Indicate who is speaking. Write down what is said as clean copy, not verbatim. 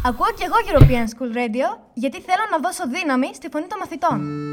Speaker 1: Ακούω κι εγώ European School Radio, γιατί θέλω να δώσω δύναμη στη φωνή των μαθητών.